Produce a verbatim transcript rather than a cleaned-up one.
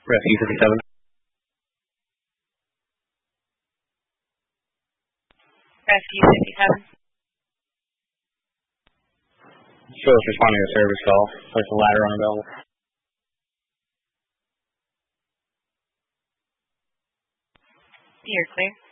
Rescue fifty-seven. Rescue fifty-seven. Show us responding to a service call. Place a ladder unavailable. You're clear.